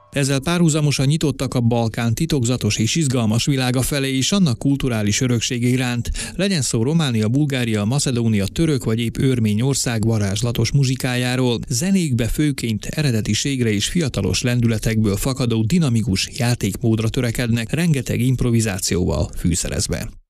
Ezzel párhuzamosan nyitottak a Balkán titokzatos és izgalmas világa felé és annak kulturális öröksége iránt, legyen szó Románia, Bulgária, Macedónia, török vagy épp örmény ország varázslatos muzsikájáról, zenékbe főként eredetiségre és fiatalos lendületekből fakadó dinamikus játékmódra törekednek, rengeteg improvizációval fűszerezve.